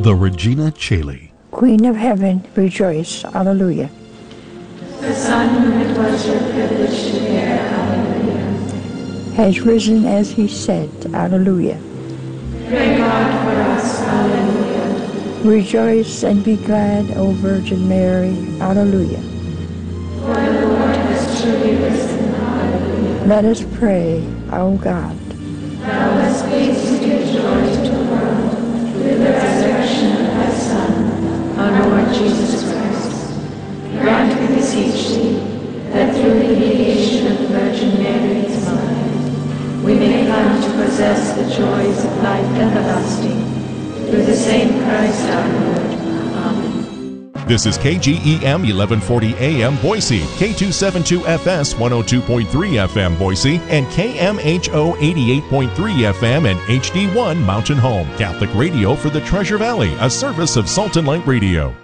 the Regina Caeli. Queen of Heaven, rejoice. Hallelujah. The Son whom it was your privilege to bear, hallelujah, has risen as he said. Hallelujah. pray God for us, hallelujah. Rejoice and be glad, O Virgin Mary. Hallelujah. For the Lord has truly risen, hallelujah. Let us pray, O God. Thou hast hastened your joy to the world through the resurrection of thy Son, our Lord Jesus Christ. Grant, we beseech thee, that through the mediation of the Virgin Mary, his mother, we may come to possess the joys of life everlasting. Through the same Christ our Lord. Amen. This is KGEM 1140 AM Boise, K272FS 102.3 FM Boise, and KMHO 88.3 FM and HD1 Mountain Home. Catholic radio for the Treasure Valley, a service of Salt and Light Radio.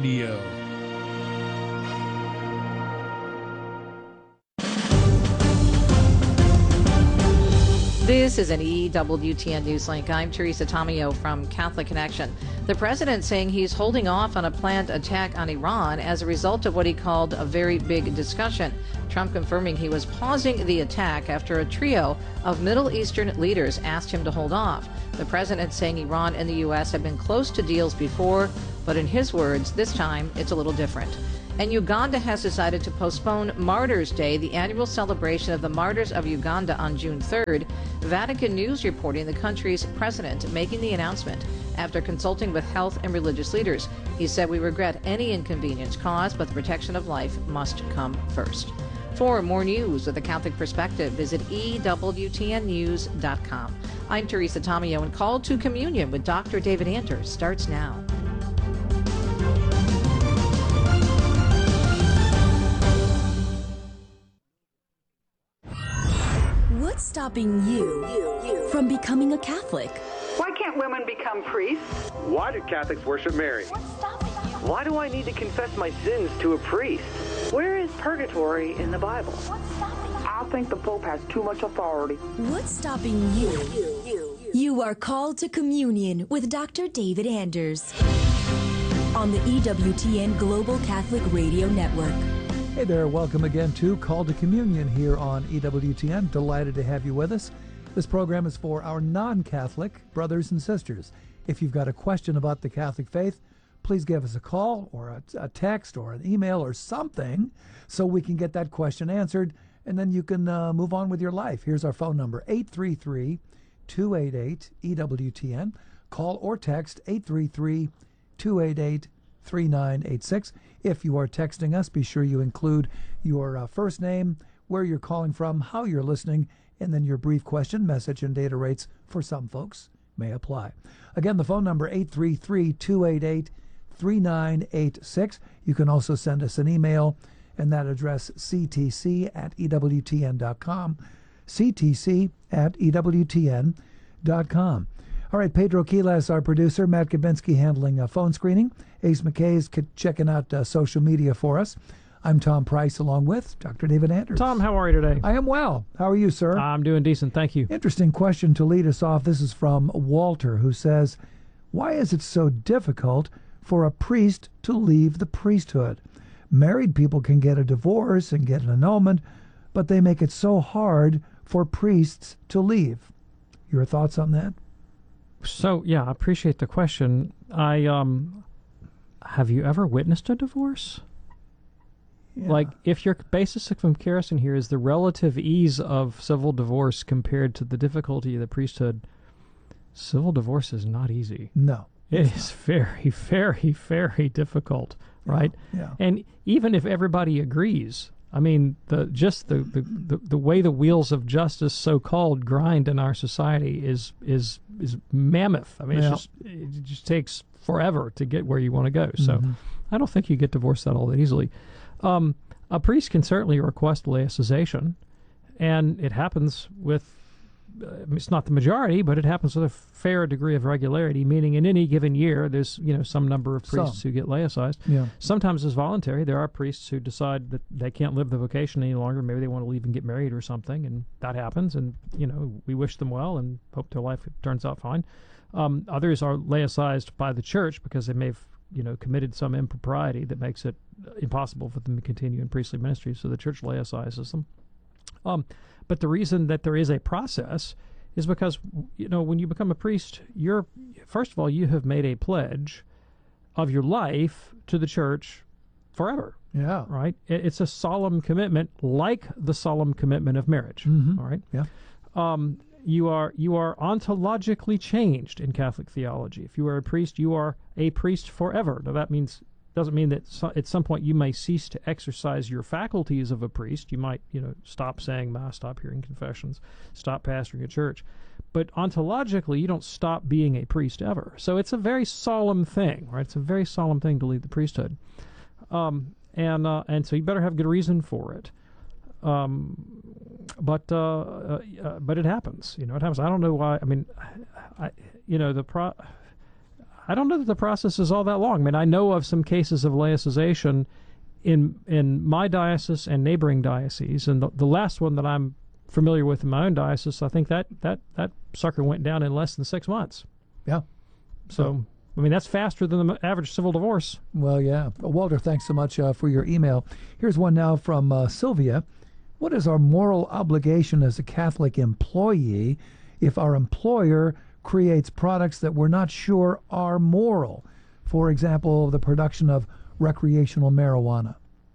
This is an EWTN Newslink. I'm Teresa Tomeo from Catholic Connection. The president saying he's holding off on a planned attack on Iran as a result of what he called a very big discussion. Trump confirming he was pausing the attack after a trio of Middle Eastern leaders asked him to hold off. The president saying Iran and the U.S. have been close to deals before, but in his words, this time it's a little different. And Uganda has decided to postpone Martyrs' Day, the annual celebration of the martyrs of Uganda, on June 3rd. Vatican News reporting the country's president making the announcement after consulting with health and religious leaders. He said, "We regret any inconvenience caused, but the protection of life must come first." For more news with a Catholic perspective, visit EWTNnews.com. I'm Teresa Tomeo, and Call to Communion with Dr. David Anders starts now. What's stopping you from becoming a Catholic? Why can't women become priests? Why do Catholics worship Mary? What's stopping you? Why do I need to confess my sins to a priest? Where is purgatory in the Bible? What's stopping you? I think the Pope has too much authority. What's stopping you? You are called to communion with Dr. David Anders on the EWTN Global Catholic Radio Network. Hey there, welcome again to Call to Communion here on EWTN. Delighted to have you with us. This program is for our non-Catholic brothers and sisters. If you've got a question about the Catholic faith, please give us a call or a text or an email or something so we can get that question answered, and then you can move on with your life. Here's our phone number, 833-288-EWTN. Call or text 833-288-3986. If you are texting us, be sure you include your first name, where you're calling from, how you're listening, and then your brief question, message, and data rates for some folks may apply. Again, the phone number, 833-288-3986. You can also send us an email, and that address, ctc@ewtn.com, ctc@ewtn.com. All right, Pedro Quiles, our producer, Matt Kabinski handling phone screening, Ace McKay's checking out social media for us. I'm Tom Price along with Dr. David Anders. Tom, how are you today? I am well. How are you, sir? I'm doing decent, thank you. Interesting question to lead us off. This is from Walter, who says, why is it so difficult for a priest to leave the priesthood? Married people can get a divorce and get an annulment, but they make it so hard for priests to leave. Your thoughts on that? So, yeah, I appreciate the question. Have you ever witnessed a divorce? Yeah. Like, if your basis of comparison here is the relative ease of civil divorce compared to the difficulty of the priesthood, civil divorce is not easy. No. It is very, very, very difficult, right? Yeah. And even if everybody agrees, I mean, the way the wheels of justice, so-called, grind in our society is mammoth. I mean, it just takes forever to get where you want to go. So I don't think you get divorced all that easily. A priest can certainly request laicization, and it happens with, it's not the majority, but it happens with a fair degree of regularity, meaning in any given year there's some number of priests who get laicized. Yeah. Sometimes it's voluntary. There are priests who decide that they can't live the vocation any longer. Maybe they want to leave and get married or something, and that happens, and we wish them well and hope their life turns out fine. Others are laicized by the church because they may have committed some impropriety that makes it impossible for them to continue in priestly ministry, so the church laicizes them. But the reason that there is a process is because, when you become a priest, first of all, you have made a pledge of your life to the church forever. Yeah. Right? It's a solemn commitment, like the solemn commitment of marriage. All right? Yeah. You are ontologically changed in Catholic theology. If you are a priest, you are a priest forever. Now, that doesn't mean that at some point you may cease to exercise your faculties of a priest. You might, stop saying Mass, stop hearing confessions, stop pastoring a church. But ontologically, you don't stop being a priest ever. So it's a very solemn thing, right? It's a very solemn thing to lead the priesthood. And so you better have good reason for it. But it happens. It happens. I don't know why. I mean, I don't know that the process is all that long. I mean, I know of some cases of laicization in my diocese and neighboring dioceses, and the last one that I'm familiar with in my own diocese, I think that sucker went down in less than 6 months. Yeah. So, I mean, that's faster than the average civil divorce. Well, yeah. Walter, thanks so much for your email. Here's one now from Sylvia. What is our moral obligation as a Catholic employee if our employer creates products that we're not sure are moral? For example, the production of recreational marijuana.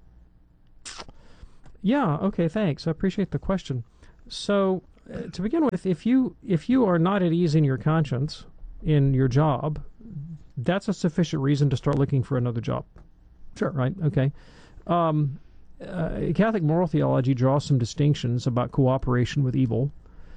Yeah, okay, thanks. I appreciate the question. So, to begin with, if you are not at ease in your conscience in your job, that's a sufficient reason to start looking for another job. Sure. Right? Okay. Catholic moral theology draws some distinctions about cooperation with evil.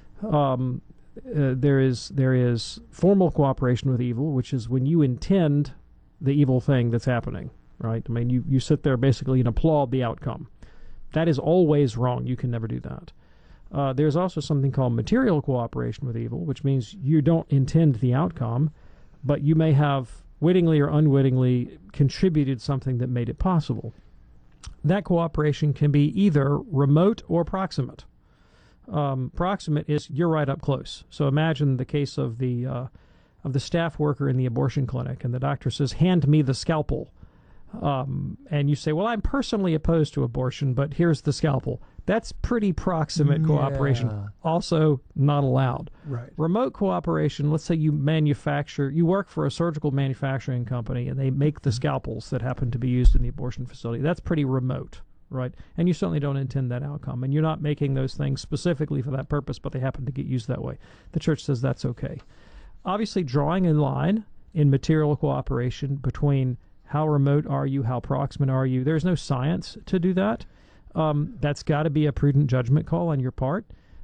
There is formal cooperation with evil, which is when you intend the evil thing that's happening, right? I mean, you sit there basically and applaud the outcome. That is always wrong. You can never do that. There's also something called material cooperation with evil, which means you don't intend the outcome, but you may have wittingly or unwittingly contributed something that made it possible. That cooperation can be either remote or proximate. Proximate is you're right up close. So imagine the case of the staff worker in the abortion clinic, and the doctor says, "Hand me the scalpel," and you say, "Well, I'm personally opposed to abortion, but here's the scalpel." That's pretty proximate cooperation. Also not allowed. Right. Remote cooperation, let's say you work for a surgical manufacturing company and they make the scalpels that happen to be used in the abortion facility. That's pretty remote, right? And you certainly don't intend that outcome. And you're not making those things specifically for that purpose, but they happen to get used that way. The church says that's okay. Obviously, drawing a line in material cooperation between how remote are you, how proximate are you, there's no science to do that. That's got to be a prudent judgment call on your part.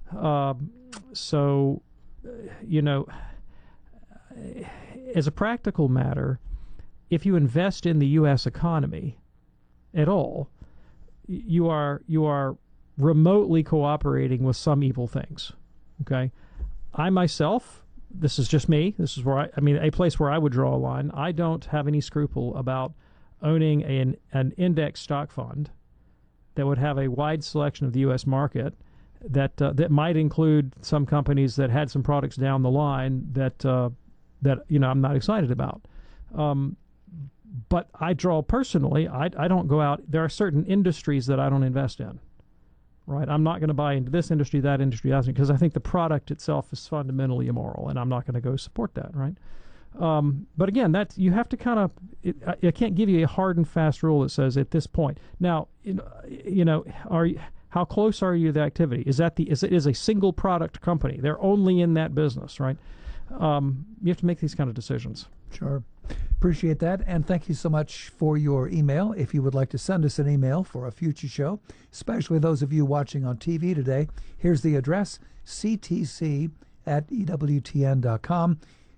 So, as a practical matter, if you invest in the U.S. economy at all, you are remotely cooperating with some evil things. Okay, I myself, this is just me. This is where a place where I would draw a line. I don't have any scruple about owning an index stock fund that would have a wide selection of the U.S. market that might include some companies that had some products down the line that I'm not excited about. But I draw personally. I don't go out. There are certain industries that I don't invest in. Right, I'm not going to buy into this industry, that industry, because I think the product itself is fundamentally immoral, and I'm not going to go support that. Right. But again, that you have to kind of. I can't give you a hard and fast rule that says at this point. Now, how close are you to the activity? Is it is a single product company? They're only in that business, right? You have to make these kind of decisions. Sure. Appreciate that, and thank you so much for your email. If you would like to send us an email for a future show, especially those of you watching on TV today, here's the address: ctc@ewtn.com.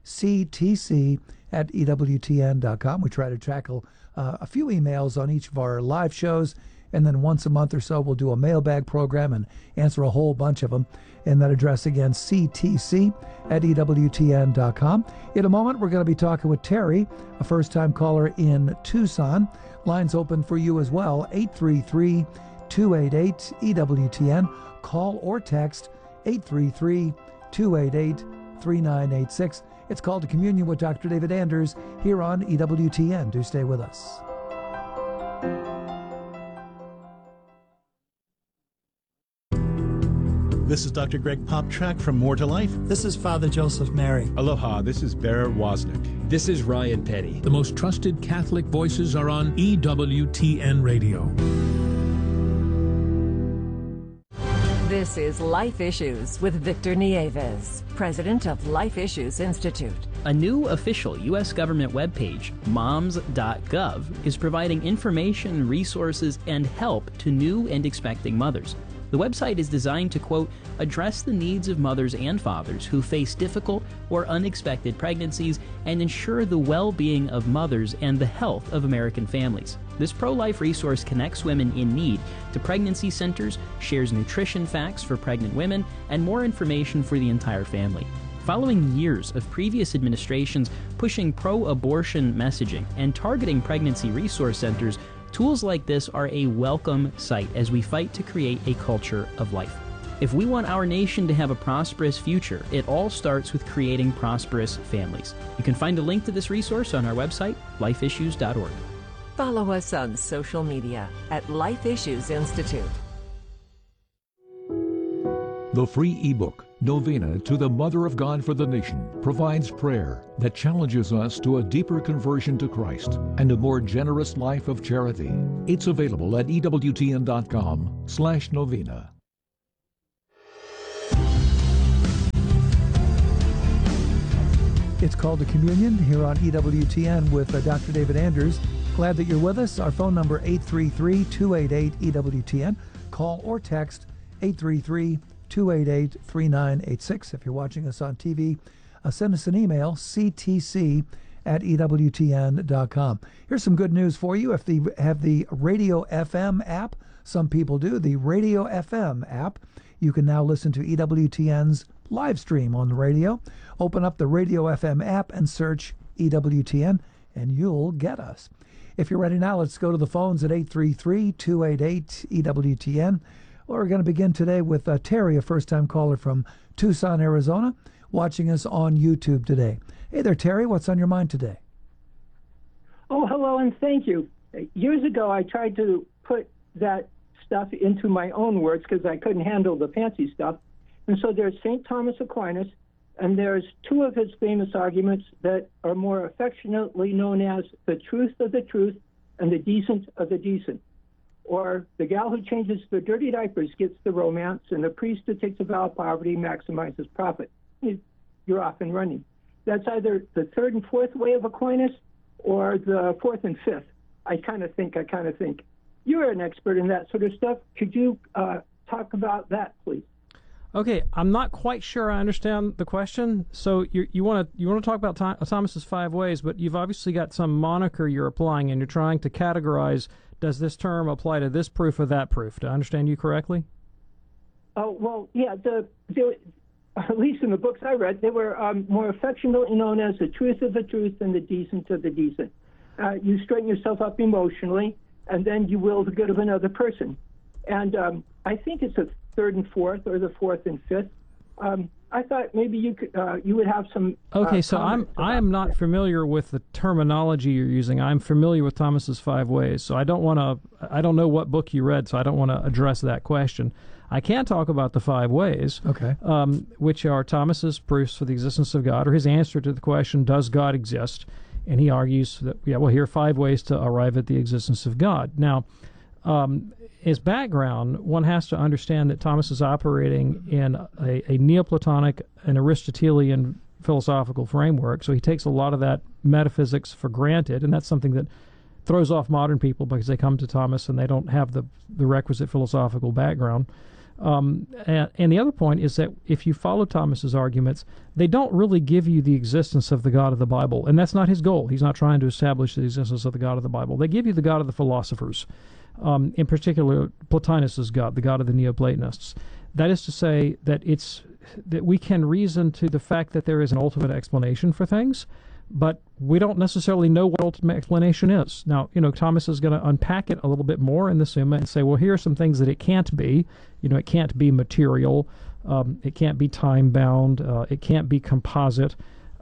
ctc@ewtn.com. We try to tackle a few emails on each of our live shows, and then once a month or so we'll do a mailbag program and answer a whole bunch of them. And that address again, ctc@ewtn.com. In a moment, we're going to be talking with Terry, a first-time caller in Tucson. Lines open for you as well, 833-288-EWTN. Call or text 833-288-3986. It's Called to Communion with Dr. David Anders here on EWTN. Do stay with us. This is Dr. Greg Poptrak from More to Life. This is Father Joseph Mary. Aloha, this is Bear Wozniak. This is Ryan Penny. The most trusted Catholic voices are on EWTN Radio. This is Life Issues with Victor Nieves, president of Life Issues Institute. A new official U.S. government webpage, moms.gov, is providing information, resources, and help to new and expecting mothers. The website is designed to, quote, address the needs of mothers and fathers who face difficult or unexpected pregnancies and ensure the well-being of mothers and the health of American families. This pro-life resource connects women in need to pregnancy centers, shares nutrition facts for pregnant women, and more information for the entire family. Following years of previous administrations pushing pro-abortion messaging and targeting pregnancy resource centers, tools like this are a welcome sight as we fight to create a culture of life. If we want our nation to have a prosperous future, it all starts with creating prosperous families. You can find a link to this resource on our website, lifeissues.org. Follow us on social media at Life Issues Institute. The free ebook, Novena to the Mother of God for the Nation, provides prayer that challenges us to a deeper conversion to Christ and a more generous life of charity. It's available at EWTN.com/novena. It's Called to Communion here on EWTN with Dr. David Anders. Glad that you're with us. Our phone number 833-288-EWTN. Call or text 833-288-3986. If you're watching us on TV, send us an email, ctc@ewtn.com. Here's some good news for you. If you have the Radio FM app, some people do, the Radio FM app, you can now listen to EWTN's live stream on the radio. Open up the Radio FM app and search EWTN, and you'll get us. If you're ready now, let's go to the phones at 833-288-EWTN. Well, we're going to begin today with Terry, a first-time caller from Tucson, Arizona, watching us on YouTube today. Hey there, Terry. What's on your mind today? Oh, hello, and thank you. Years ago, I tried to put that stuff into my own words because I couldn't handle the fancy stuff. And so there's St. Thomas Aquinas, and there's two of his famous arguments that are more affectionately known as the truth of the truth and the decent of the decent. Or the gal who changes the dirty diapers gets the romance, and the priest who takes a vow of poverty maximizes profit. You're off and running. That's either the third and fourth way of Aquinas or the fourth and fifth. I kind of think. You're an expert in that sort of stuff. Could you talk about that, please? Okay, I'm not quite sure I understand the question. So you want to talk about Thomas's five ways, but you've obviously got some moniker you're applying, and you're trying to categorize. Does this term apply to this proof or that proof? Do I understand you correctly? Oh well, yeah. At least in the books I read, they were more affectionately known as the truth of the truth and the decent of the decent. You straighten yourself up emotionally, and then you will the good of another person. And I think it's the third and fourth, or the fourth and fifth. I thought maybe you would have some. Okay, so I am not familiar with the terminology you're using. I'm familiar with Thomas's five ways, so I don't know what book you read, so I don't want to address that question. I can talk about the five ways, okay, which are Thomas's proofs for the existence of God, or his answer to the question, does God exist? And he argues that, here are five ways to arrive at the existence of God. Now, as background, one has to understand that Thomas is operating in a Neoplatonic and Aristotelian philosophical framework, so he takes a lot of that metaphysics for granted, and that's something that throws off modern people because they come to Thomas and they don't have the requisite philosophical background. And the other point is that if you follow Thomas's arguments, they don't really give you the existence of the God of the Bible, and that's not his goal. He's not trying to establish the existence of the God of the Bible. They give you the God of the philosophers, in particular Plotinus's God, the God of the Neoplatonists. That is to say that we can reason to the fact that there is an ultimate explanation for things, but we don't necessarily know what ultimate explanation is. Now, Thomas is going to unpack it a little bit more in the Summa and say, well, here are some things that it can't be. It can't be material. It can't be time-bound. It can't be composite.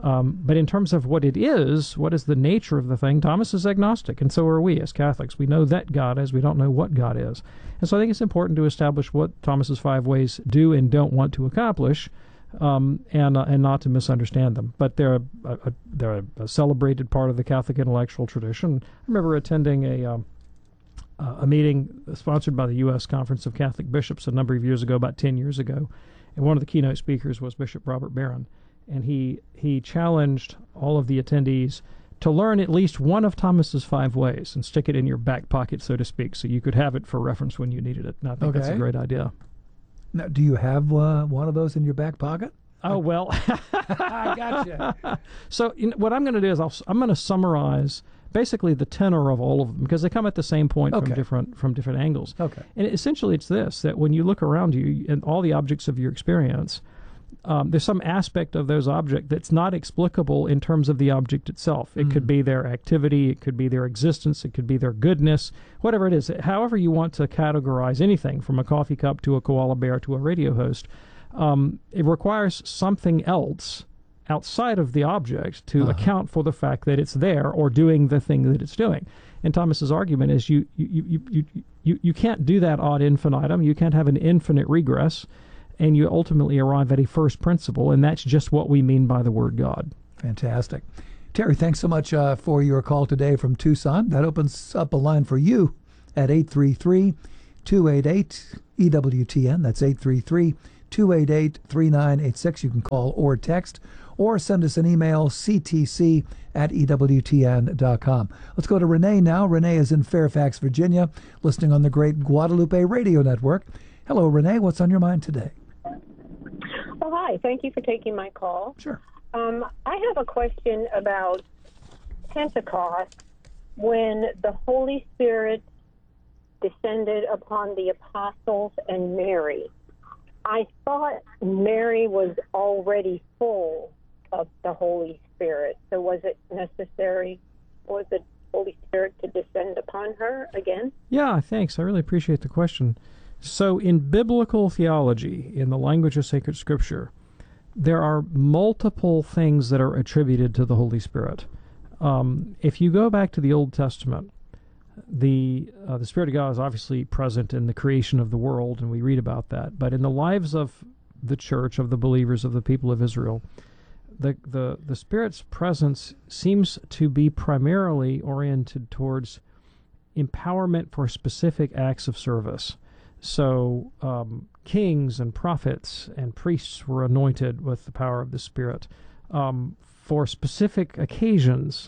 But in terms of what it is, what is the nature of the thing, Thomas is agnostic, and so are we as Catholics. We know that God is, we don't know what God is. And so I think it's important to establish what Thomas's 5 ways do and don't want to accomplish, and not to misunderstand them. But they're a celebrated part of the Catholic intellectual tradition. I remember attending a meeting sponsored by the U.S. Conference of Catholic Bishops a number of years ago, about 10 years ago, and one of the keynote speakers was Bishop Robert Barron. And he challenged all of the attendees to learn at least one of Thomas's 5 ways and stick it in your back pocket, so to speak, so you could have it for reference when you needed it. And I think that's a great idea. Now, do you have one of those in your back pocket? Oh, well. I gotcha. So what I'm going to do is I'm going to summarize basically the tenor of all of them, because they come at the same point from different angles. Okay. And essentially it's this, that when you look around you and all the objects of your experience, there's some aspect of those objects that's not explicable in terms of the object itself. It could be their activity, it could be their existence, it could be their goodness, whatever it is. However you want to categorize anything, from a coffee cup to a koala bear to a radio host, it requires something else outside of the object to account for the fact that it's there or doing the thing that it's doing. And Thomas's argument is you can't do that ad infinitum. You can't have an infinite regress. And you ultimately arrive at a first principle, and that's just what we mean by the word God. Fantastic. Terry, thanks so much for your call today from Tucson. That opens up a line for you at 833-288-EWTN. That's 833-288-3986. You can call or text, or send us an email, ctc@ewtn.com. Let's go to Renee now. Renee is in Fairfax, Virginia, listening on the great Guadalupe Radio Network. Hello, Renee. What's on your mind today? Oh, hi. Thank you for taking my call. Sure. I have a question about Pentecost, when the Holy Spirit descended upon the apostles and Mary. I thought Mary was already full of the Holy Spirit. So was it necessary for the Holy Spirit to descend upon her again? Yeah, thanks. I really appreciate the question. So in biblical theology, in the language of sacred scripture, there are multiple things that are attributed to the Holy Spirit. If you go back to the Old Testament, the Spirit of God is obviously present in the creation of the world, and we read about that. But in the lives of the church, of the believers, of the people of Israel, the Spirit's presence seems to be primarily oriented towards empowerment for specific acts of service. So kings and prophets and priests were anointed with the power of the Spirit for specific occasions.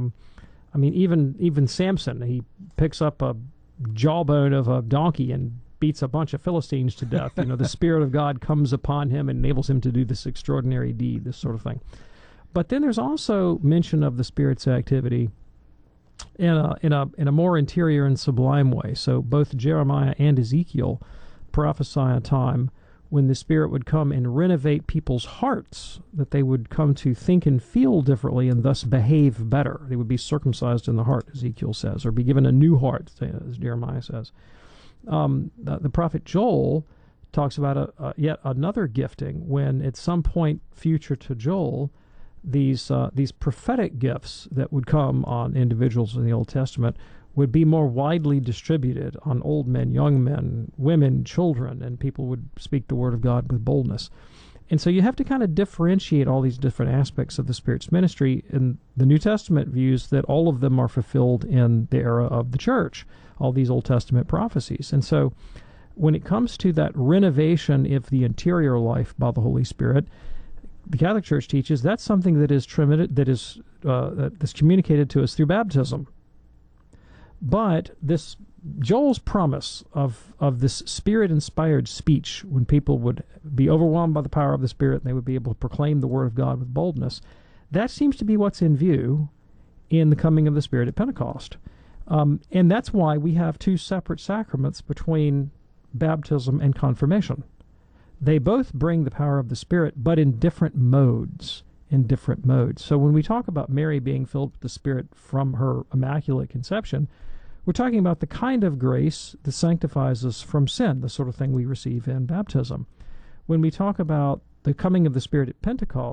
Even Samson, he picks up a jawbone of a donkey and beats a bunch of Philistines to death. The Spirit of God comes upon him and enables him to do this extraordinary deed, this sort of thing. But then there's also mention of the Spirit's activity in a more interior and sublime way. So both Jeremiah and Ezekiel prophesy a time when the Spirit would come and renovate people's hearts, that they would come to think and feel differently and thus behave better. They would be circumcised in the heart, Ezekiel says, or be given a new heart, as Jeremiah says. The prophet Joel talks about yet another gifting, when at some point future to Joel, these prophetic gifts that would come on individuals in the Old Testament would be more widely distributed on old men, young men, women, children, and people would speak the word of God with boldness. And so you have to kind of differentiate all these different aspects of the Spirit's ministry, and the New Testament views that all of them are fulfilled in the era of the church, all these Old Testament prophecies. And so when it comes to that renovation of the interior life by the Holy Spirit, the Catholic Church teaches that's something that is that's communicated to us through baptism. But this Joel's promise of this Spirit-inspired speech, when people would be overwhelmed by the power of the Spirit and they would be able to proclaim the Word of God with boldness, that seems to be what's in view in the coming of the Spirit at Pentecost. And that's why we have two separate sacraments between baptism and confirmation. They both bring the power of the Spirit, but in different modes. So when we talk about Mary being filled with the Spirit from her Immaculate Conception, we're talking about the kind of grace that sanctifies us from sin, the sort of thing we receive in baptism. When we talk about the coming of the Spirit at Pentecost,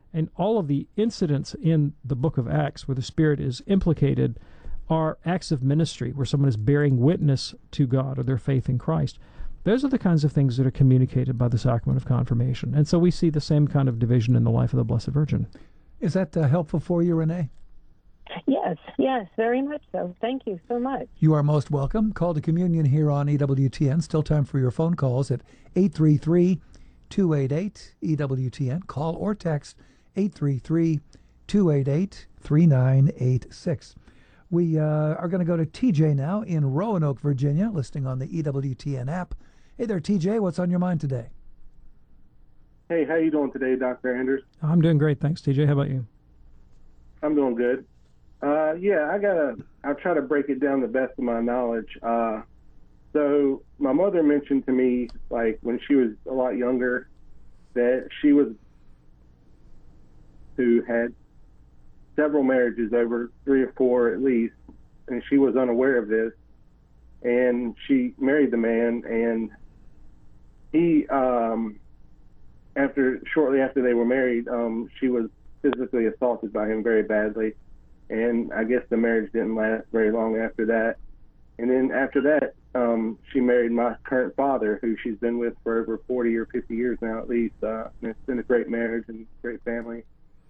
And all of the incidents in the book of Acts where the Spirit is implicated are acts of ministry, where someone is bearing witness to God or their faith in Christ. Those are the kinds of things that are communicated by the sacrament of confirmation. And so we see the same kind of division in the life of the Blessed Virgin. Is that helpful for you, Renee? Yes, very much so. Thank you so much. You are most welcome. Call to Communion here on EWTN. Still time for your phone calls at 833-288-EWTN. Call or text 833-288-3986. We are going to go to TJ now in Roanoke, Virginia, listening on the EWTN app. Hey there, TJ. What's on your mind today? Hey, how you doing today, Dr. Anders? I'm doing great, thanks, TJ. How about you? I'm doing good. I'll try to break it down the best of my knowledge. So my mother mentioned to me, like, when she was a lot younger, that she was who had several marriages, over 3 or 4 at least, and she was unaware of this. And she married the man, and he, shortly after they were married, she was physically assaulted by him very badly. And I guess the marriage didn't last very long after that. And then after that, she married my current father, who she's been with for over 40 or 50 years now at least. And it's been a great marriage and great family.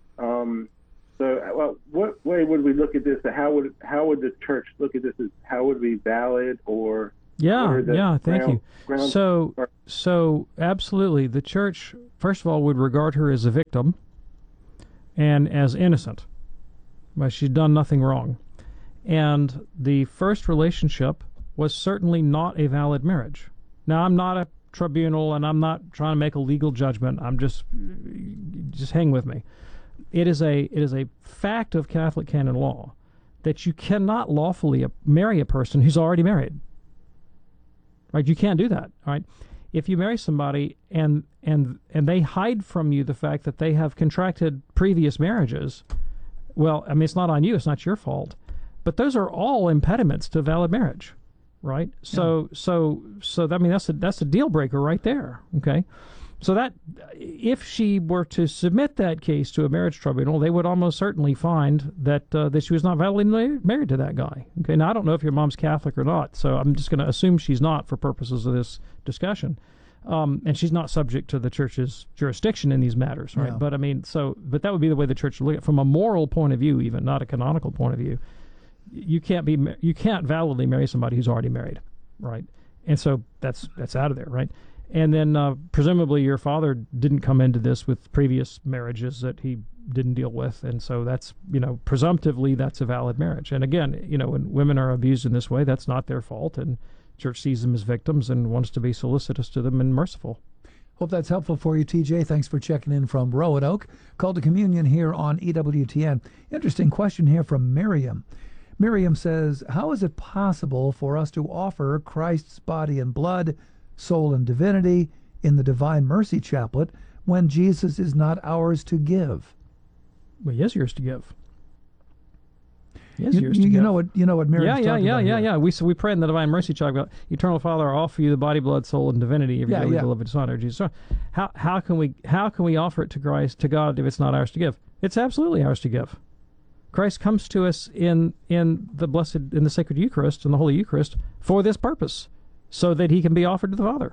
What way would we look at this? How would the church look at this? How would it be valid or? Thank you. So absolutely, the church, first of all, would regard her as a victim and as innocent. But she'd done nothing wrong. And the first relationship was certainly not a valid marriage. Now, I'm not a tribunal, and I'm not trying to make a legal judgment. I'm just hang with me. It is a fact of Catholic canon law that you cannot lawfully marry a person who's already married. Right? You can't do that. Right? If you marry somebody and they hide from you the fact that they have contracted previous marriages, well, I mean, it's not on you. It's not your fault. But those are all impediments to valid marriage, right? So I mean, that's a deal breaker right there. Okay, so that if she were to submit that case to a marriage tribunal, they would almost certainly find that she was not validly married to that guy. Okay, now I don't know if your mom's Catholic or not, so I'm just going to assume she's not for purposes of this discussion. And she's not subject to the church's jurisdiction in these matters, right? Yeah. But I mean, but that would be the way the church would look at it from a moral point of view, even not a canonical point of view. You can't validly marry somebody who's already married, right? And so that's out of there, right? And then presumably your father didn't come into this with previous marriages that he didn't deal with, and so that's, presumptively that's a valid marriage. And again, when women are abused in this way, that's not their fault, and Church sees them as victims and wants to be solicitous to them and merciful. Hope that's helpful for you, TJ. Thanks for checking in from Roanoke. Call to Communion here on EWTN. Interesting question here from Miriam. Miriam says, how is it possible for us to offer Christ's body and blood, soul and divinity in the Divine Mercy Chaplet when Jesus is not ours to give? Well, he is yours to give. You know what Miriam's talking about here. Yeah. We pray in the Divine Mercy Chaplet, Eternal Father, I offer you the body, blood, soul, and divinity of your dearly beloved Son, our Jesus. How can we offer it to Christ, to God, if it's not ours to give? It's absolutely ours to give. Christ comes to us in the Sacred Eucharist, in the Holy Eucharist, for this purpose, so that he can be offered to the Father.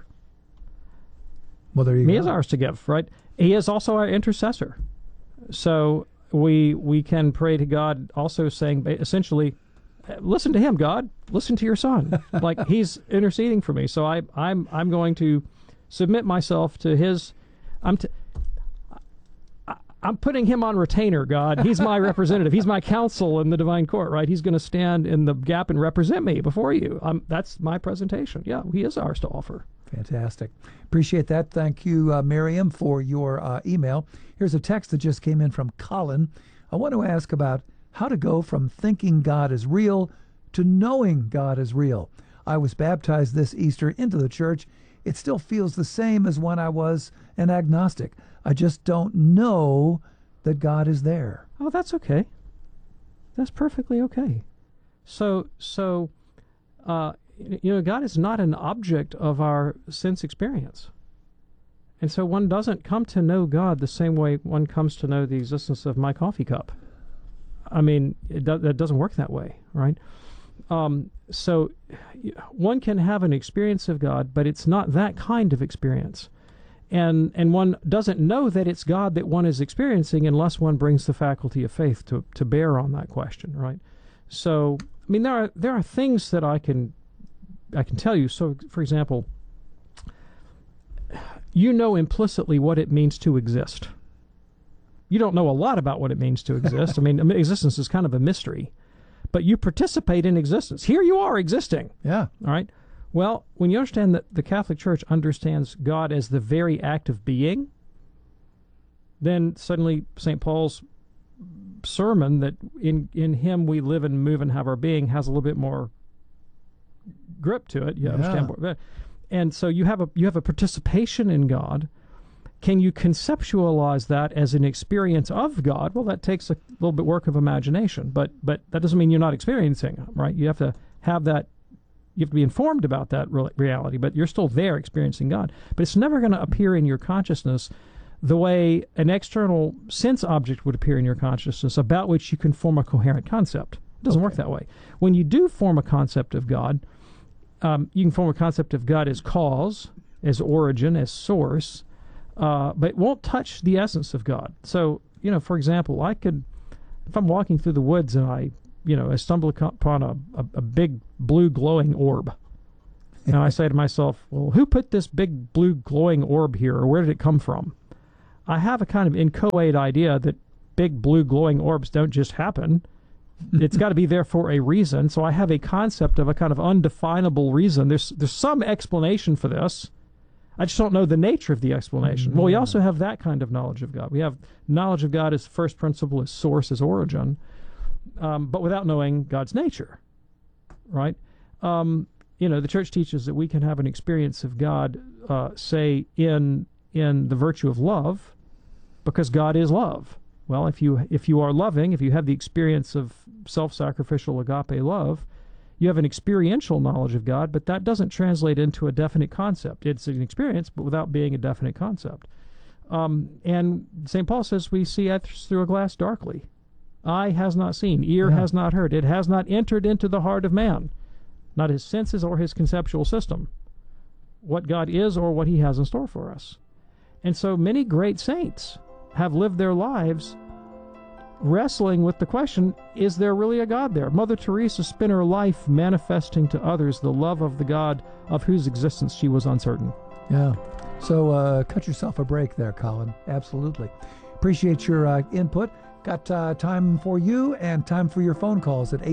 Well, there you go. He is ours to give, right? He is also our intercessor. So we can pray to God also saying, essentially, listen to him, God. Listen to your Son. Like, he's interceding for me. So I'm going to submit myself to his... I'm putting him on retainer, God. He's my representative. He's my counsel in the divine court, right? He's going to stand in the gap and represent me before you. That's my presentation. Yeah, he is ours to offer. Fantastic. Appreciate that. Thank you, Miriam, for your email. Here's a text that just came in from Colin. I want to ask about how to go from thinking God is real to knowing God is real. I was baptized this Easter into the church. It still feels the same as when I was an agnostic. I just don't know that God is there. Oh, that's okay. That's perfectly okay. So God is not an object of our sense experience. And so one doesn't come to know God the same way one comes to know the existence of my coffee cup. I mean, that doesn't work that way, right? So one can have an experience of God, but it's not that kind of experience. And one doesn't know that it's God that one is experiencing unless one brings the faculty of faith to bear on that question, right? So, I mean, there are things that I can tell you. So, for example, you know implicitly what it means to exist. You don't know a lot about what it means to exist. I mean, existence is kind of a mystery, but you participate in existence. Here you are existing. Yeah. All right. Well, when you understand that the Catholic Church understands God as the very act of being, then suddenly St. Paul's sermon that in him we live and move and have our being has a little bit more grip to it. You understand what, and so you have a participation in God. Can you conceptualize that as an experience of God? Well, that takes a little bit work of imagination, but that doesn't mean you're not experiencing, right? You have to have that. You have to be informed about that reality, but you're still there experiencing God. But it's never going to appear in your consciousness the way an external sense object would appear in your consciousness about which you can form a coherent concept. It doesn't work that way. When you do form a concept of God, you can form a concept of God as cause, as origin, as source, but it won't touch the essence of God. So, for example, I could, if I'm walking through the woods and I stumble upon a big blue glowing orb. And I say to myself, well, who put this big blue glowing orb here, or where did it come from? I have a kind of inchoate idea that big blue glowing orbs don't just happen. It's got to be there for a reason. So I have a concept of a kind of undefinable reason. There's some explanation for this. I just don't know the nature of the explanation. Well, we also have that kind of knowledge of God. We have knowledge of God as first principle, as source, as origin. But without knowing God's nature, right? The Church teaches that we can have an experience of God, say, in the virtue of love, because God is love. Well, if you are loving, if you have the experience of self-sacrificial agape love, you have an experiential knowledge of God, but that doesn't translate into a definite concept. It's an experience, but without being a definite concept. And St. Paul says we see as through a glass darkly. Eye has not seen, ear has not heard, it has not entered into the heart of man, not his senses or his conceptual system, what God is or what he has in store for us. And so many great saints have lived their lives wrestling with the question, is there really a God there? Mother Teresa spent her life manifesting to others the love of the God of whose existence she was uncertain. Yeah. So cut yourself a break there, Colin. Absolutely. Appreciate your input. Got time for you and time for your phone calls at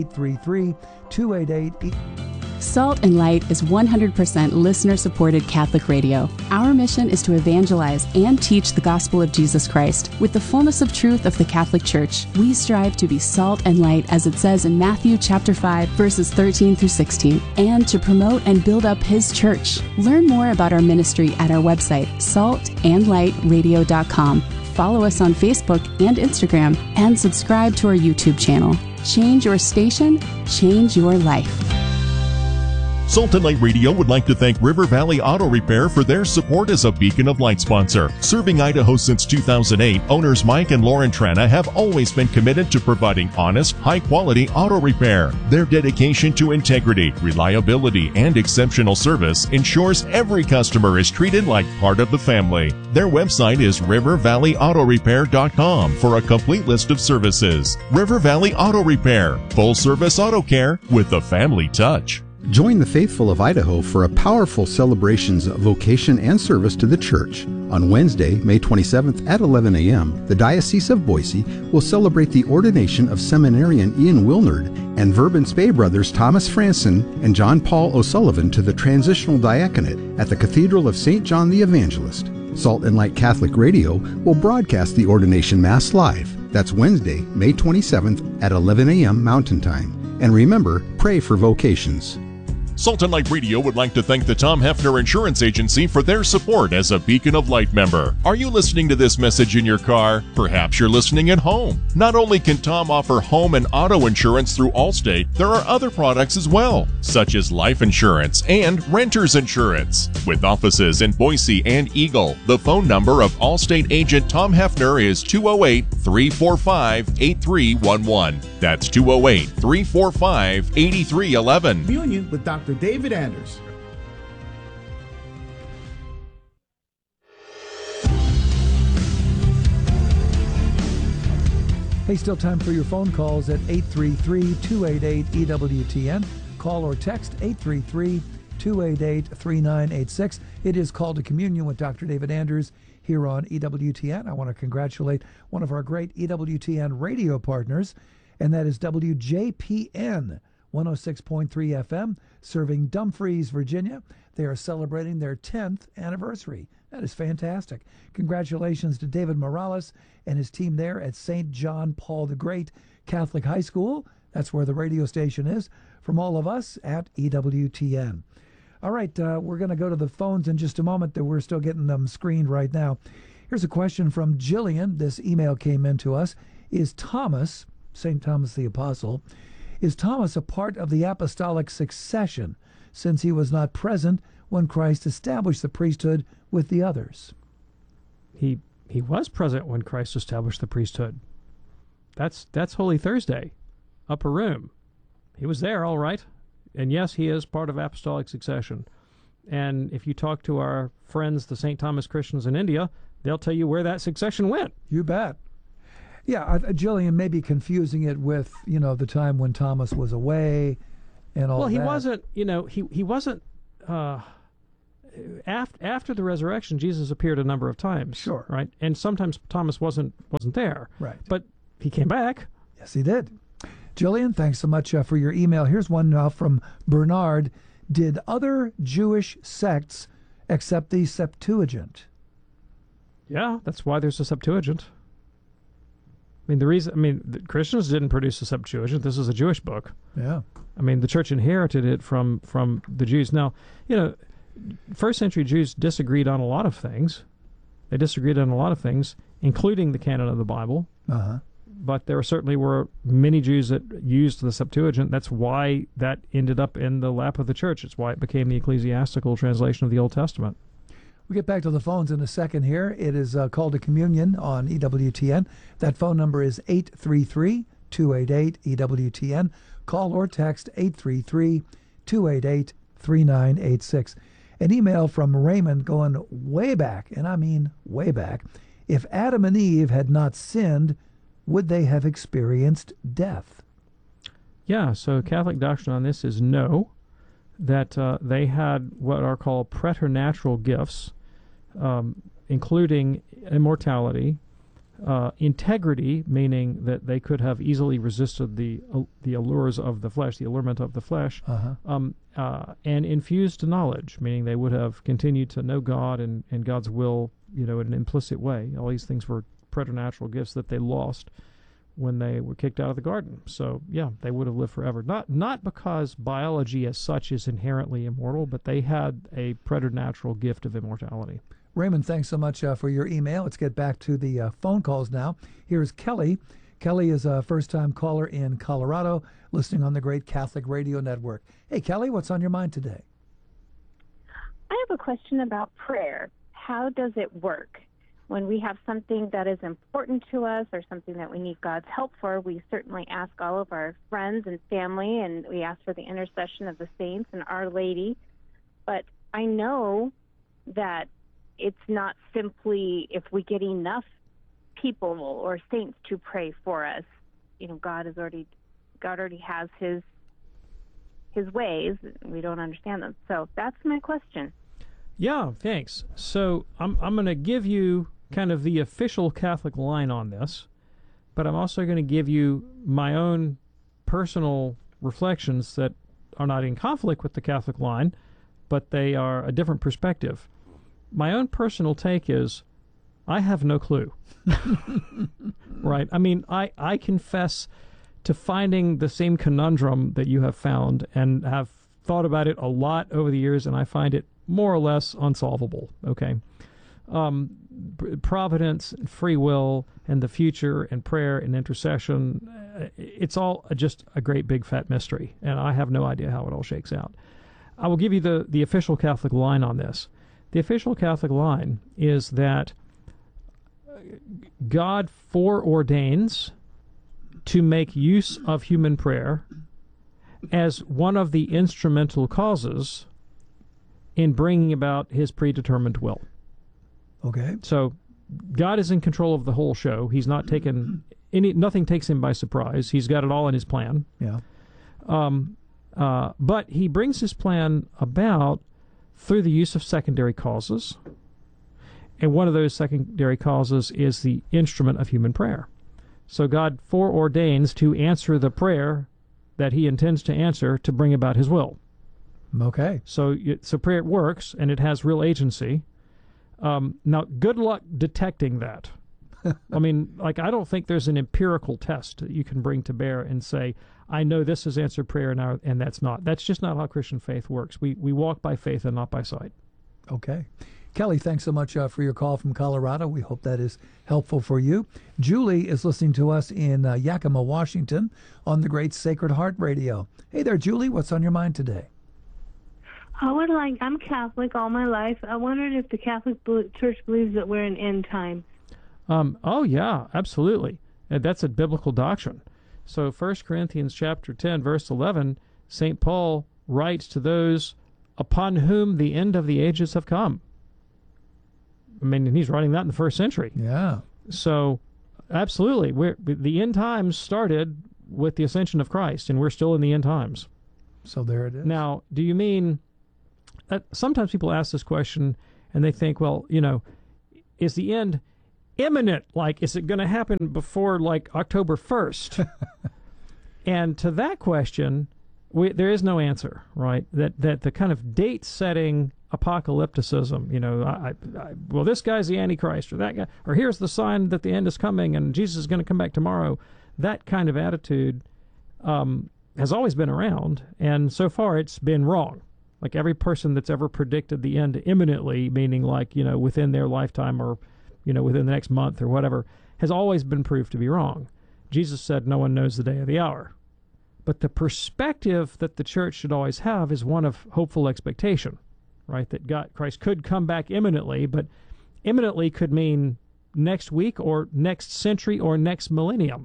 833-288. Salt and Light is 100% listener-supported Catholic radio. Our mission is to evangelize and teach the gospel of Jesus Christ with the fullness of truth of the Catholic Church. We strive to be salt and light, as it says in Matthew chapter 5, verses 13 through 16, and to promote and build up His church. Learn more about our ministry at our website, saltandlightradio.com. Follow us on Facebook and Instagram, and subscribe to our YouTube channel. Change your station, change your life. Salt and Light Radio would like to thank River Valley Auto Repair for their support as a Beacon of Light sponsor. Serving Idaho since 2008, owners Mike and Lauren Trana have always been committed to providing honest, high-quality auto repair. Their dedication to integrity, reliability, and exceptional service ensures every customer is treated like part of the family. Their website is rivervalleyautorepair.com for a complete list of services. River Valley Auto Repair, full-service auto care with a family touch. Join the faithful of Idaho for a powerful celebrations of vocation and service to the Church. On Wednesday, May 27th at 11 a.m., the Diocese of Boise will celebrate the ordination of seminarian Ian Wilnard and Verban Spey brothers Thomas Franson and John Paul O'Sullivan to the transitional diaconate at the Cathedral of St. John the Evangelist. Salt and Light Catholic Radio will broadcast the ordination Mass live. That's Wednesday, May 27th at 11 a.m. Mountain Time. And remember, pray for vocations. Salt and Light Radio would like to thank the Tom Hefner Insurance Agency for their support as a Beacon of Light member. Are you listening to this message in your car? Perhaps you're listening at home. Not only can Tom offer home and auto insurance through Allstate, there are other products as well, such as life insurance and renter's insurance. With offices in Boise and Eagle, the phone number of Allstate agent Tom Hefner is 208-345-8311. That's 208-345-8311. Communion with Dr. David Anders. Hey, still time for your phone calls at 833-288-EWTN. Call or text 833-288-3986. It is Call to Communion with Dr. David Anders here on EWTN. I want to congratulate one of our great EWTN radio partners, and that is WJPN 106.3 FM, serving Dumfries, Virginia. They are celebrating their 10th anniversary. That is fantastic. Congratulations to David Morales and his team there at St. John Paul the Great Catholic High School. That's where the radio station is. From all of us at EWTN. All right, we're going to go to the phones in just a moment. We're still getting them screened right now. Here's a question from Jillian. This email came in to us. Is Thomas, St. Thomas the Apostle, is Thomas a part of the apostolic succession, since he was not present when Christ established the priesthood with the others? He was present when Christ established the priesthood. That's Holy Thursday, upper room. He was there, all right. And yes, he is part of apostolic succession. And if you talk to our friends, the St. Thomas Christians in India, they'll tell you where that succession went. You bet. Yeah, Jillian may be confusing it with, the time when Thomas was away and all that. Well, he wasn't, he wasn't, after the resurrection, Jesus appeared a number of times. Sure. Right? And sometimes Thomas wasn't there. Right. But he came back. Yes, he did. Jillian, thanks so much for your email. Here's one now from Bernard. Did other Jewish sects accept the Septuagint? Yeah, that's why there's a Septuagint. The Christians didn't produce the Septuagint. This is a Jewish book. Yeah. The church inherited it from the Jews. Now, first century Jews disagreed on a lot of things. They disagreed on a lot of things, including the canon of the Bible. Uh-huh. But there certainly were many Jews that used the Septuagint. That's why that ended up in the lap of the church. It's why it became the ecclesiastical translation of the Old Testament. We'll get back to the phones in a second here. It is Call to Communion on EWTN. That phone number is 833-288-EWTN. Call or text 833-288-3986. An email from Raymond going way back, and I mean way back. If Adam and Eve had not sinned, would they have experienced death? Yeah, so Catholic doctrine on this is no, that they had what are called preternatural gifts, including immortality, integrity, meaning that they could have easily resisted the allures of the flesh, the allurement of the flesh, and infused knowledge, meaning they would have continued to know God and God's will, in an implicit way. All these things were preternatural gifts that they lost when they were kicked out of the garden. So, yeah, they would have lived forever. Not because biology as such is inherently immortal, but they had a preternatural gift of immortality. Raymond, thanks so much for your email. Let's get back to the phone calls now. Here's Kelly. Kelly is a first-time caller in Colorado, listening on the Great Catholic Radio Network. Hey, Kelly, what's on your mind today? I have a question about prayer. How does it work? When we have something that is important to us or something that we need God's help for, we certainly ask all of our friends and family, and we ask for the intercession of the saints and Our Lady. But I know that it's not simply if we get enough people or saints to pray for us. God already has his ways. We don't understand them. So that's my question. Yeah, thanks. So I'm going to give you kind of the official Catholic line on this, but I'm also going to give you my own personal reflections that are not in conflict with the Catholic line, but they are a different perspective. My own personal take is I have no clue. Right? I confess to finding the same conundrum that you have found and have thought about it a lot over the years, and I find it more or less unsolvable. Okay, providence, and free will, and the future, and prayer and intercession. It's all just a great big fat mystery, and I have no idea how it all shakes out. I will give you the official Catholic line on this. The official Catholic line is that God foreordains to make use of human prayer as one of the instrumental causes in bringing about his predetermined will. Okay. So God is in control of the whole show. He's not taken nothing takes him by surprise. He's got it all in his plan. Yeah. But he brings his plan about through the use of secondary causes. And one of those secondary causes is the instrument of human prayer. So God foreordains to answer the prayer that he intends to answer to bring about his will. Okay. So prayer works, and it has real agency. Now, good luck detecting that. I mean, I don't think there's an empirical test that you can bring to bear and say, I know this is answered prayer and that's not. That's just not how Christian faith works. We walk by faith and not by sight. Okay. Kelly, thanks so much for your call from Colorado. We hope that is helpful for you. Julie is listening to us in Yakima, Washington on the great Sacred Heart Radio. Hey there, Julie. What's on your mind today? I'm Catholic all my life. I wondered if the Catholic Church believes that we're in end time. Oh, yeah, absolutely. That's a biblical doctrine. So 1 Corinthians chapter 10, verse 11, St. Paul writes to those upon whom the end of the ages have come. I mean, he's writing that in the first century. Yeah. So, absolutely. The end times started with the ascension of Christ, and we're still in the end times. So there it is. Now, do you mean... sometimes people ask this question, and they think, well, is the end imminent? Is it going to happen before, October 1st? And to that question, there is no answer, right? That the kind of date-setting apocalypticism, well, this guy's the Antichrist, or that guy, or here's the sign that the end is coming, and Jesus is going to come back tomorrow. That kind of attitude has always been around, and so far it's been wrong. Every person that's ever predicted the end imminently, meaning within their lifetime or, within the next month or whatever, has always been proved to be wrong. Jesus said no one knows the day or the hour. But the perspective that the church should always have is one of hopeful expectation, right? That Christ could come back imminently, but imminently could mean next week or next century or next millennium.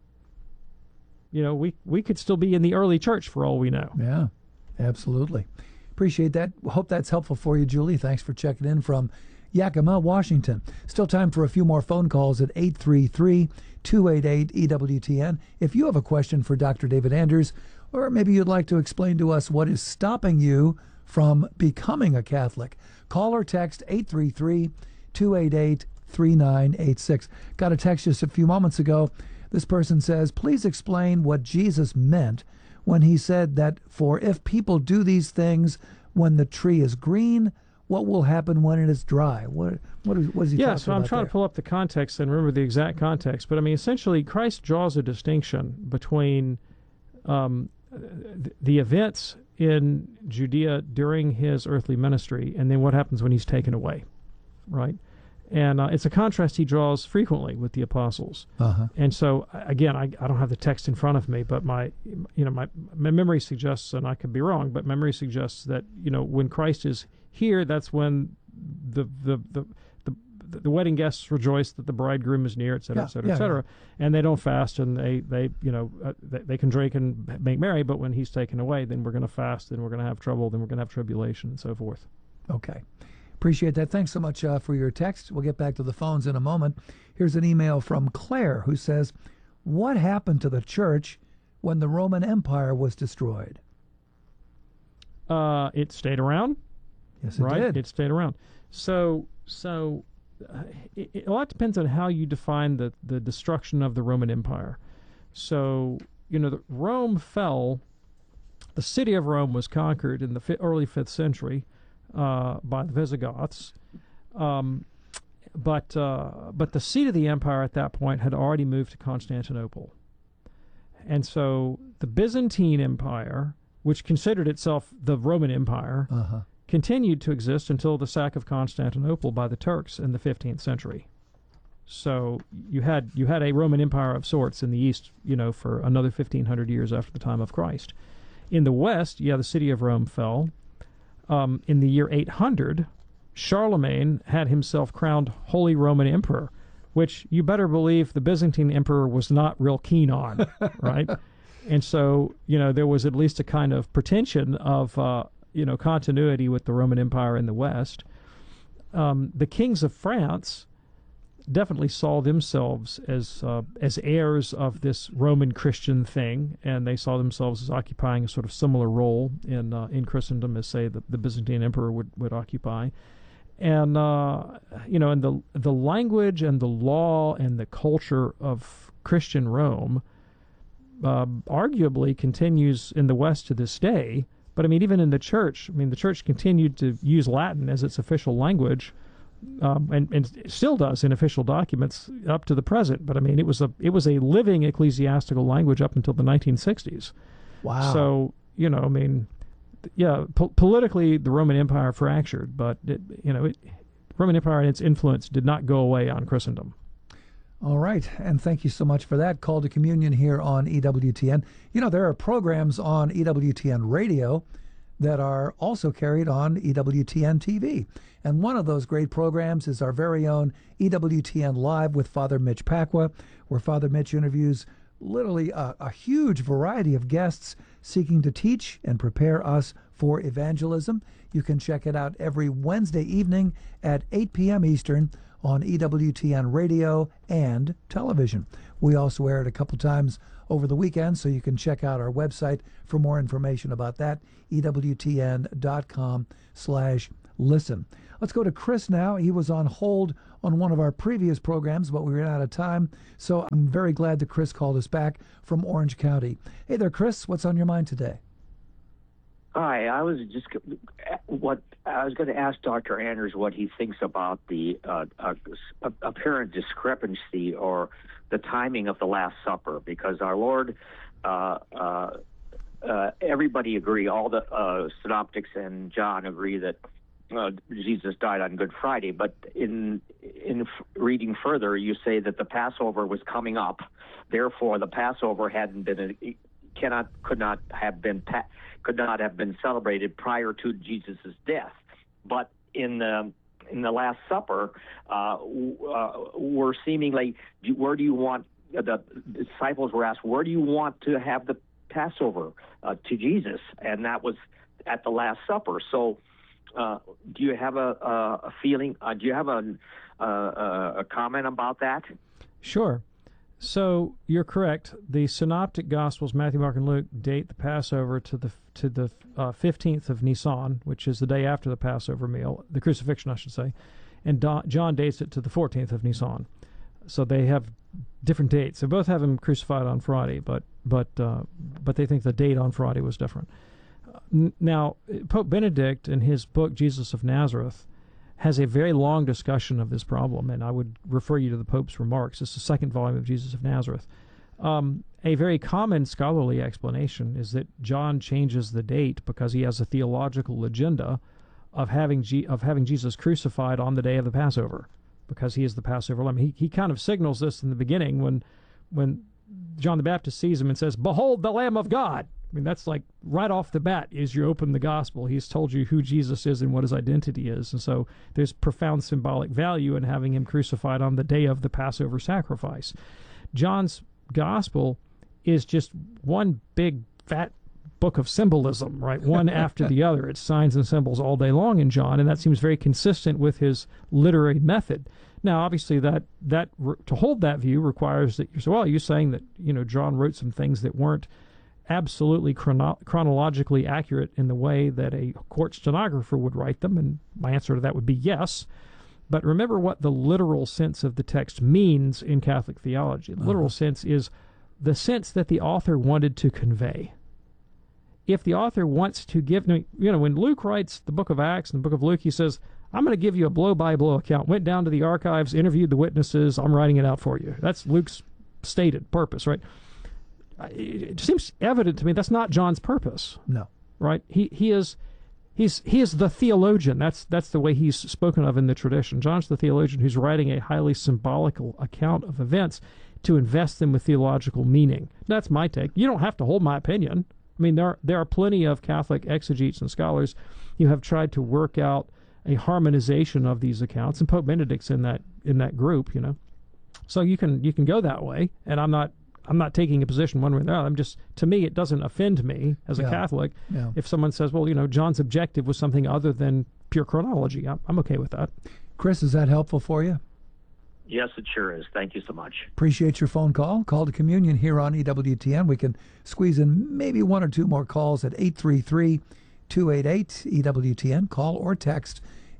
We could still be in the early church for all we know. Yeah, absolutely. Appreciate that. Hope that's helpful for you, Julie. Thanks for checking in from Yakima, Washington. Still time for a few more phone calls at 833-288-EWTN. If you have a question for Dr. David Anders, or maybe you'd like to explain to us what is stopping you from becoming a Catholic, call or text 833-288-3986. Got a text just a few moments ago. This person says, please explain what Jesus meant when he said that, for if people do these things when the tree is green, what will happen when it is dry? What is he talking about? Yeah, so I'm trying to pull up the context and remember the exact context. But, essentially, Christ draws a distinction between the events in Judea during his earthly ministry and then what happens when he's taken away, right? And it's a contrast he draws frequently with the apostles. Uh-huh. And so, again, I don't have the text in front of me, but my memory suggests, and I could be wrong, but memory suggests that, when Christ is here, that's when the wedding guests rejoice that the bridegroom is near, et cetera, et cetera, et cetera. And they don't fast, and they can drink and make merry, but when he's taken away, then we're going to fast, then we're going to have trouble, then we're going to have tribulation, and so forth. Okay. Appreciate that. Thanks so much for your text. We'll get back to the phones in a moment. Here's an email from Claire who says, what happened to the church when the Roman Empire was destroyed? It stayed around. Yes, it did. It stayed around. So a lot depends on how you define the destruction of the Roman Empire. So, Rome fell. The city of Rome was conquered in the early 5th century by the Visigoths. But the seat of the empire at that point had already moved to Constantinople. And so the Byzantine Empire which considered itself the Roman Empire, continued to exist until the sack of Constantinople by the Turks in the 15th century. So you had a Roman Empire of sorts in the East, for another 1,500 years after the time of Christ. In the West, the city of Rome fell. In the year 800, Charlemagne had himself crowned Holy Roman Emperor, which you better believe the Byzantine Emperor was not real keen on, right? And so, there was at least a kind of pretension of, continuity with the Roman Empire in the West. The kings of France definitely saw themselves as heirs of this Roman Christian thing, and they saw themselves as occupying a sort of similar role in Christendom as, say, the Byzantine Emperor would occupy. And and the language and the law and the culture of Christian Rome arguably continues in the West to this day. But even in the church, the church continued to use Latin as its official language. And still does in official documents up to the present. But it was a living ecclesiastical language up until the 1960s. Wow. So politically the Roman Empire fractured, but Roman Empire and its influence did not go away on Christendom. All right, and thank you so much for that. Call to Communion here on EWTN. There are programs on EWTN Radio that are also carried on EWTN TV. And one of those great programs is our very own EWTN Live with Father Mitch Pacwa, where Father Mitch interviews literally a huge variety of guests seeking to teach and prepare us for evangelism. You can check it out every Wednesday evening at 8 p.m. Eastern on EWTN Radio and television. We also air it a couple times over the weekend, so you can check out our website for more information about that, EWTN.com/listen. Let's go to Chris now. He was on hold on one of our previous programs, but we ran out of time, so I'm very glad that Chris called us back from Orange County. Hey there, Chris. What's on your mind today? Hi, I was going to ask Dr. Anders what he thinks about the apparent discrepancy or the timing of the Last Supper, because our Lord, everybody agree, all the synoptics and John agree that Jesus died on Good Friday, but in reading further, you say that the Passover was coming up, therefore the Passover could not have been celebrated prior to Jesus' death. But in the Last Supper, we're seemingly, where do you want, the disciples were asked, where do you want to have the Passover to Jesus? And that was at the Last Supper. So do you have a feeling, do you have a comment about that? Sure. So you're correct. The Synoptic Gospels, Matthew, Mark, and Luke, date the Passover to the 15th of Nisan, which is the day after the Passover meal, the crucifixion, I should say, and John dates it to the 14th of Nisan. So they have different dates. They both have him crucified on Friday, but they think the date on Friday was different. Now, Pope Benedict, in his book Jesus of Nazareth, has a very long discussion of this problem, and I would refer you to the Pope's remarks. It's the second volume of Jesus of Nazareth. A very common scholarly explanation is that John changes the date because he has a theological agenda of having Jesus crucified on the day of the Passover, because he is the Passover lamb. He kind of signals this in the beginning when John the Baptist sees him and says, "Behold the Lamb of God." That's like right off the bat as you open the gospel. He's told you who Jesus is and what his identity is. And so there's profound symbolic value in having him crucified on the day of the Passover sacrifice. John's gospel is just one big fat book of symbolism, right? One after the other. It's signs and symbols all day long in John, and that seems very consistent with his literary method. Now, obviously, that to hold that view requires that you're saying that John wrote some things that weren't absolutely chronologically accurate in the way that a court stenographer would write them, and my answer to that would be yes. But remember what the literal sense of the text means in Catholic theology. The literal sense is the sense that the author wanted to convey. If the author wants to give, when Luke writes the book of Acts and the book of Luke, he says, I'm going to give you a blow-by-blow account. Went down to the archives, interviewed the witnesses, I'm writing it out for you. That's Luke's stated purpose, right? it seems evident to me that's not John's purpose. No. Right? He is the theologian. That's the way he's spoken of in the tradition. John's the theologian who's writing a highly symbolical account of events to invest them with theological meaning. That's my take. You don't have to hold my opinion. I mean, there are plenty of Catholic exegetes and scholars who have tried to work out a harmonization of these accounts, and Pope Benedict's in that group, So you can go that way, and I'm not taking a position one way or the other. To me, it doesn't offend me as a Catholic if someone says, well, John's objective was something other than pure chronology. I'm okay with that. Chris, is that helpful for you? Yes, it sure is. Thank you so much. Appreciate your phone call. Call to Communion here on EWTN. We can squeeze in maybe one or two more calls at 833-288-EWTN. Call or text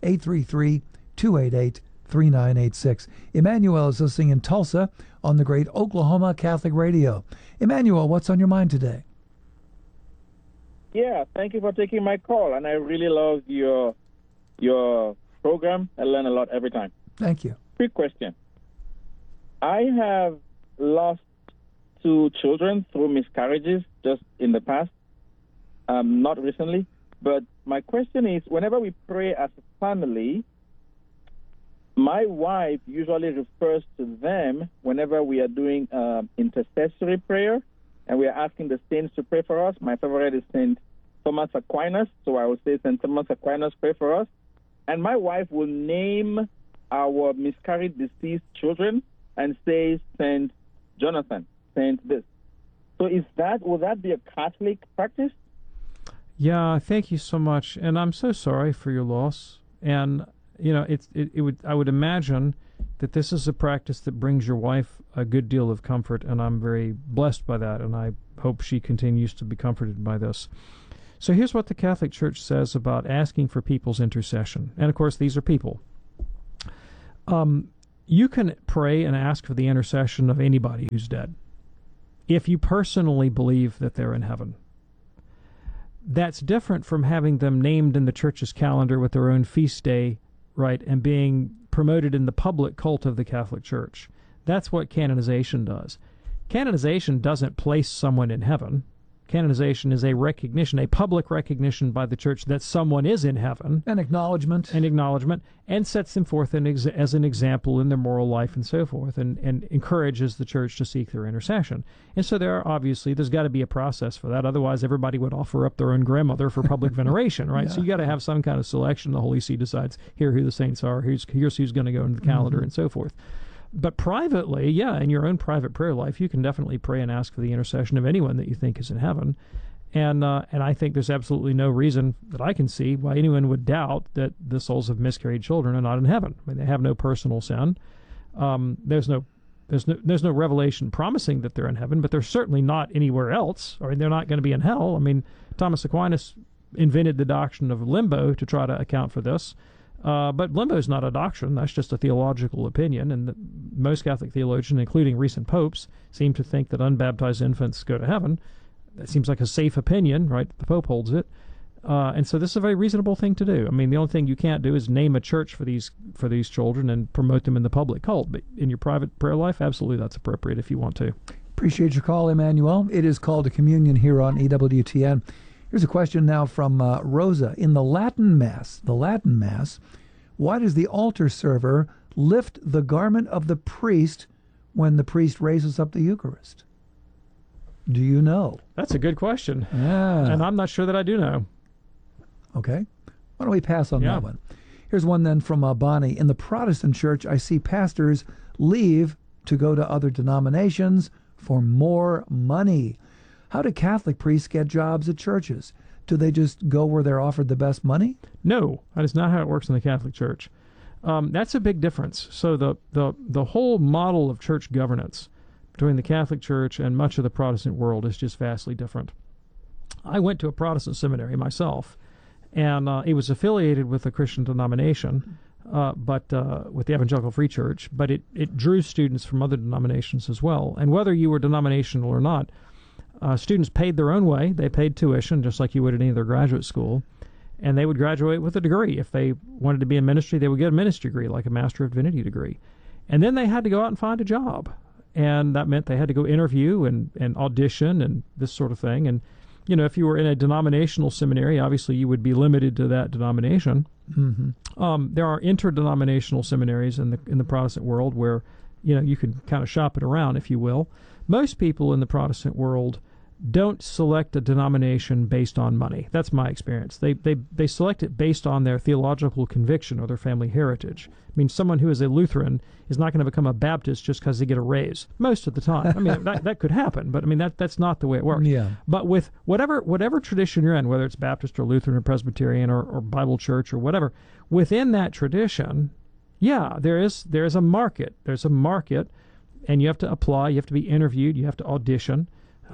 833-288-3986. Emmanuel is listening in Tulsa on the great Oklahoma Catholic Radio. Emmanuel, what's on your mind today? Yeah, thank you for taking my call, and I really love your program. I learn a lot every time. Thank you. Quick question. I have lost 2 children through miscarriages just in the past, not recently. But my question is, whenever we pray as a family, my wife usually refers to them whenever we are doing intercessory prayer, and we are asking the saints to pray for us. My favorite is St. Thomas Aquinas, so I will say St. Thomas Aquinas, pray for us. And my wife will name our miscarried, deceased children and say St. Jonathan, St. this. So would that be a Catholic practice? Yeah, thank you so much, and I'm so sorry for your loss. And I would imagine that this is a practice that brings your wife a good deal of comfort, and I'm very blessed by that, and I hope she continues to be comforted by this. So here's what the Catholic Church says about asking for people's intercession, and of course these are people. You can pray and ask for the intercession of anybody who's dead, if you personally believe that they're in heaven. That's different from having them named in the Church's calendar with their own feast day, right, and being promoted in the public cult of the Catholic Church. That's what canonization does. Canonization doesn't place someone in heaven. Canonization is a recognition, a public recognition by the Church that someone is in heaven. An acknowledgement. And sets them forth as an example in their moral life and so forth, and encourages the Church to seek their intercession. And so there's got to be a process for that. Otherwise, everybody would offer up their own grandmother for public veneration, right? Yeah. So you got to have some kind of selection. The Holy See decides here who the saints are, here's who's going to go into the calendar, and so forth. But privately, in your own private prayer life, you can definitely pray and ask for the intercession of anyone that you think is in heaven. And I think there's absolutely no reason that I can see why anyone would doubt that the souls of miscarried children are not in heaven. I mean, they have no personal sin. There's no revelation promising that they're in heaven, but they're certainly not anywhere else, or they're not going to be in hell. I mean, Thomas Aquinas invented the doctrine of limbo to try to account for this. But limbo is not a doctrine. That's just a theological opinion, and most Catholic theologians, including recent popes, seem to think that unbaptized infants go to heaven. That seems like a safe opinion, right? The Pope holds it. And so this is a very reasonable thing to do. I mean, the only thing you can't do is name a church for these children and promote them in the public cult. But in your private prayer life, absolutely that's appropriate if you want to. Appreciate your call, Emmanuel. It is Called to Communion here on EWTN. Here's a question now from Rosa. In the Latin Mass, why does the altar server lift the garment of the priest when the priest raises up the Eucharist? Do you know? That's a good question. And I'm not sure that I do know. Okay. Why don't we pass on that one? Here's one then from Bonnie. In the Protestant church, I see pastors leave to go to other denominations for more money. How do Catholic priests get jobs at churches? Do they just go where they're offered the best money? No, that is not how it works in the Catholic Church. That's a big difference. So the whole model of church governance between the Catholic Church and much of the Protestant world is just vastly different. I went to a Protestant seminary myself, and it was affiliated with a Christian denomination, but with the Evangelical Free Church, but it drew students from other denominations as well. And whether you were denominational or not, students paid their own way. They paid tuition just like you would at any other graduate school, and they would graduate with a degree. If they wanted to be in ministry, they would get a ministry degree, like a Master of Divinity degree. And then they had to go out and find a job. and that meant they had to go interview and audition and this sort of thing. And, you know, if you were in a denominational seminary, obviously you would be limited to that denomination. Mm-hmm. There are interdenominational seminaries in the Protestant world where, you know, you can kind of shop it around, if you will. Most people in the Protestant world don't select a denomination based on money. That's my experience. They select it based on their theological conviction or their family heritage. I mean, someone who is a Lutheran is not going to become a Baptist just because they get a raise most of the time. I mean, that could happen, but I mean that's not the way it works. Yeah. But with whatever tradition you're in, whether it's Baptist or Lutheran or Presbyterian or Bible Church or whatever, within that tradition, yeah, there is a market. There's a market, and you have to apply. You have to be interviewed. You have to audition.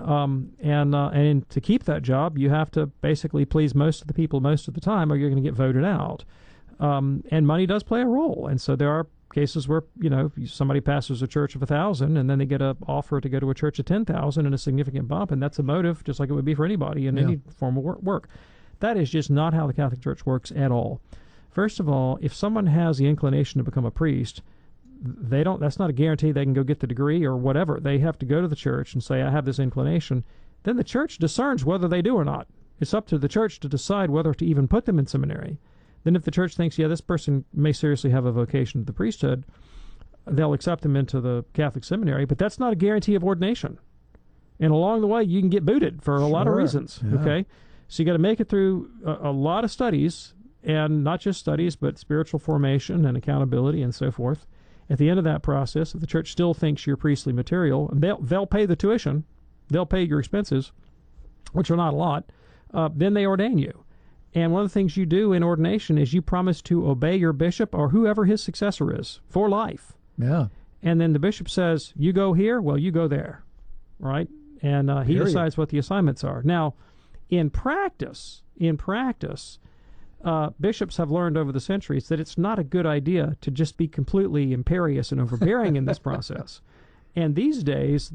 And to keep that job, you have to basically please most of the people most of the time, or you're going to get voted out. And money does play a role. And so there are cases where, you know, somebody pastors a church of 1,000, and then they get an offer to go to a church of 10,000 and a significant bump, and that's a motive, just like it would be for anybody in any form of work. That is just not how the Catholic Church works at all. First of all, if someone has the inclination to become a priest, that's not a guarantee they can go get the degree or whatever. They have to go to the church and say, I have this inclination. Then the church discerns whether they do or not. It's up to the church to decide whether to even put them in seminary. Then if the church thinks, yeah, this person may seriously have a vocation to the priesthood, they'll accept them into the Catholic seminary, but that's not a guarantee of ordination. And along the way, you can get booted for a lot of reasons, okay? So you got to make it through a lot of studies, and not just studies, but spiritual formation and accountability and so forth. At the end of that process, if the church still thinks you're priestly material, and they'll pay the tuition, they'll pay your expenses, which are not a lot, then they ordain you. And one of the things you do in ordination is you promise to obey your bishop or whoever his successor is for life. Yeah. And then the bishop says, you go here, well, you go there, right? And he decides what the assignments are. Now, in practice, bishops have learned over the centuries that it's not a good idea to just be completely imperious and overbearing in this process. And these days,